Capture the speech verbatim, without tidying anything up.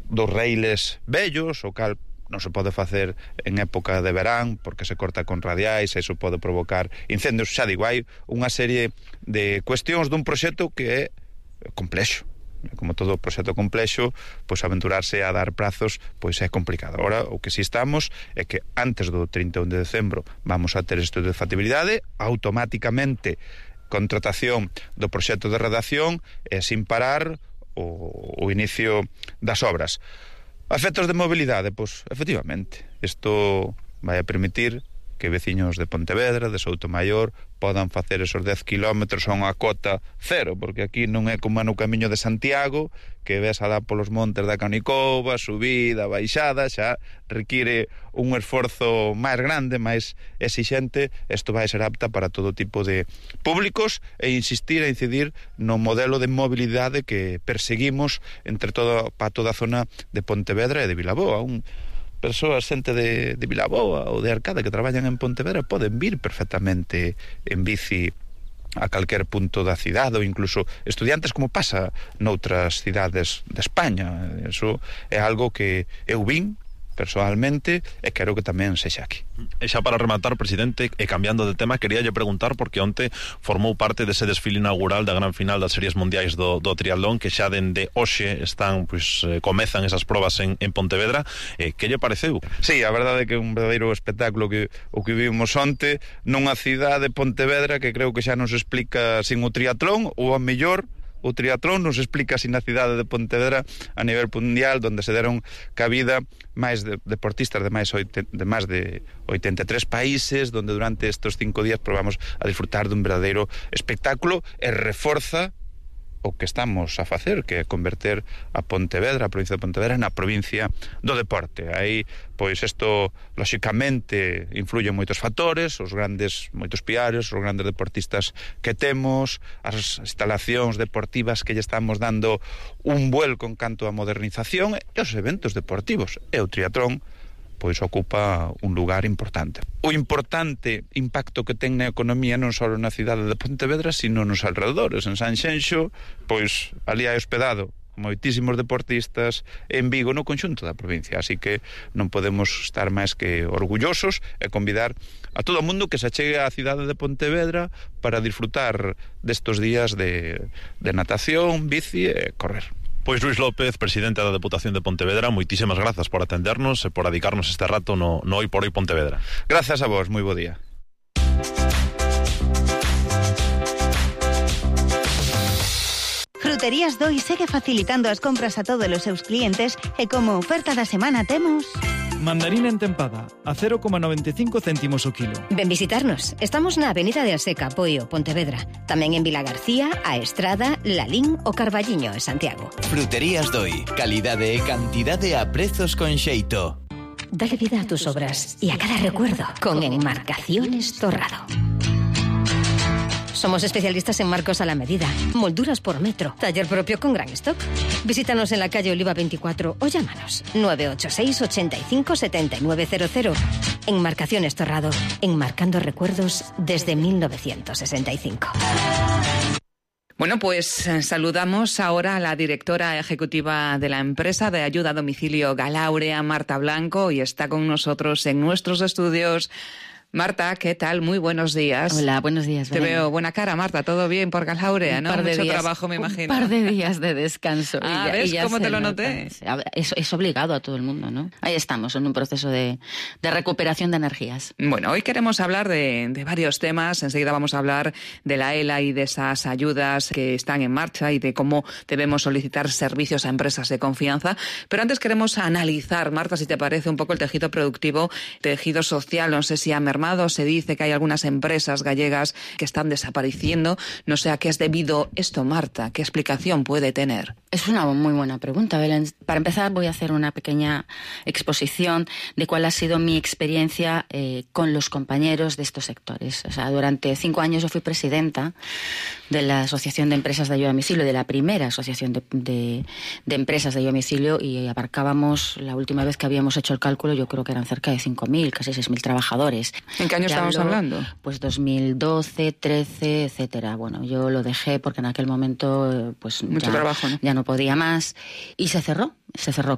dos reiles vellos, o cal non se pode facer en época de verán porque se corta con radiais e iso pode provocar incendios. Xa digo, hai unha serie de cuestións dun proxecto que é complexo. Como todo proxecto complexo, pois aventurarse a dar prazos pois é complicado. Agora, o que si estamos é que antes do trinta e un de decembro vamos a ter estudio de factibilidade, automáticamente contratación do proxecto de redacción e sin parar o, o inicio das obras. Efectos de mobilidade, pois, efectivamente, isto vai a permitir que veciños de Pontevedra, de Soutomaior, podan facer esos dez kilómetros a unha cota cero, porque aquí non é como no Camiño de Santiago, que ves a dar polos montes da Canicova, subida, baixada, xa require un esforzo máis grande, máis exixente. Isto vai ser apta para todo tipo de públicos e insistir e incidir no modelo de mobilidade que perseguimos entre todo, para toda a zona de Pontevedra e de Vilaboa. Un persoas, xente de, de Vilaboa ou de Arcada que traballan en Pontevedra poden vir perfectamente en bici a calquer punto da cidade, ou incluso estudiantes, como pasa noutras cidades de España. Eso é algo que eu vin personalmente e quero que tamén sexa aquí. E xa para rematar, presidente, e cambiando de tema, queríalle preguntar porque onte formou parte dese desfile inaugural da gran final das series mundiais do, do triatlón, que xa dende hoxe están, pois, eh, comezan esas probas en, en Pontevedra. Eh, que lle pareceu? Sí, a verdade é que é un verdadeiro espectáculo que o que vimos onte nunha cidade, Pontevedra, que creo que xa nos explica sin o triatlón, ou a mellor o triatlón nos explica sin a cidade de Pontevedra a nivel mundial, donde se deron cabida máis de, deportistas de máis oite, de máis de oitenta e tres países, donde durante estes cinco días probamos a disfrutar dun verdadeiro espectáculo e reforza o que estamos a facer, que é converter a Pontevedra, a provincia de Pontevedra, na provincia do deporte. Aí, pois, isto, lóxicamente, influye moitos factores, os grandes, moitos piares, os grandes deportistas que temos, as instalacións deportivas que lle estamos dando un vuelco en canto a modernización, e os eventos deportivos. E o triatlón, pois ocupa un lugar importante. O importante impacto que ten na economía non só na cidade de Pontevedra, sino nos alrededores. En Sanxenxo, pois ali hai hospedado moitísimos deportistas, en Vigo, no conxunto da provincia. Así que non podemos estar máis que orgullosos e convidar a todo o mundo que se achegue á cidade de Pontevedra para disfrutar destos días de, de natación, bici e correr. Pois Luís López, presidente da Deputación de Pontevedra, moitísimas grazas por atendernos e por dedicarnos este rato no, no Hoy por Hoy Pontevedra. Grazas a vos, moi bo día. Fruterías Doi segue facilitando as compras a todos os seus clientes e como oferta da semana temos... Mandarina entempada, a cero coma noventa e cinco céntimos o kilo. Ven visitarnos. Estamos na Avenida de Aseca, Poio, Pontevedra. Tamén en Vila García, A Estrada, Lalín o Carballiño en Santiago. Fruterías Doi. Calidade e cantidade a prezos con xeito. Dale vida a tus obras y a cada recuerdo con Enmarcaciones Torrado. Somos especialistas en marcos a la medida, molduras por metro, taller propio con gran stock. Visítanos en la calle Oliva veinticuatro o llámanos nueve ocho seis, ochenta y cinco, setenta y nueve cero cero. Enmarcaciones Torrado, enmarcando recuerdos desde mil novecientos sesenta y cinco. Bueno, pues eh, saludamos ahora a la directora ejecutiva de la empresa de ayuda a domicilio Galaurea, Marta Blanco, y está con nosotros en nuestros estudios. Marta, ¿qué tal? Muy buenos días. Hola, buenos días. Te veo buena cara, Marta. ¿Todo bien por Galaurea, no? Mucho días, trabajo, me imagino. Un par de días de descanso. Ah, y ya, ¿ves y ya cómo te lo nota. noté? Es, es obligado a todo el mundo, ¿no? Ahí estamos, en un proceso de, de recuperación de energías. Bueno, hoy queremos hablar de, de varios temas. Enseguida vamos a hablar de la E L A y de esas ayudas que están en marcha y de cómo debemos solicitar servicios a empresas de confianza. Pero antes queremos analizar, Marta, si te parece, un poco el tejido productivo, tejido social. No sé si ha mermado, se dice que hay algunas empresas gallegas que están desapareciendo. No sé a qué es debido esto, Marta. ¿Qué explicación puede tener? Es una muy buena pregunta, Belén. Para empezar, voy a hacer una pequeña exposición de cuál ha sido mi experiencia eh, con los compañeros de estos sectores. O sea, durante cinco años yo fui presidenta de la Asociación de Empresas de Ayuda a Domicilio, de la primera Asociación de, de, de Empresas de Ayuda a Domicilio, y abarcábamos, la última vez que habíamos hecho el cálculo, yo creo que eran cerca de cinco mil, casi seis mil trabajadores. ¿En qué año Ya estamos hablo, hablando? Pues dos mil doce, trece, etcétera. Bueno, yo lo dejé porque en aquel momento pues Mucho ya, trabajo, ¿no? ya no podía más y se cerró. Se cerró